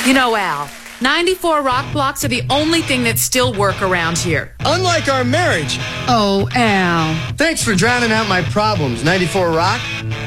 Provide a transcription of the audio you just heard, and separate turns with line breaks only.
You know, Al, 94 rock blocks are the only thing that still work around here.
Unlike our marriage.
Oh, Al.
Thanks for drowning out my problems, 94 Rock.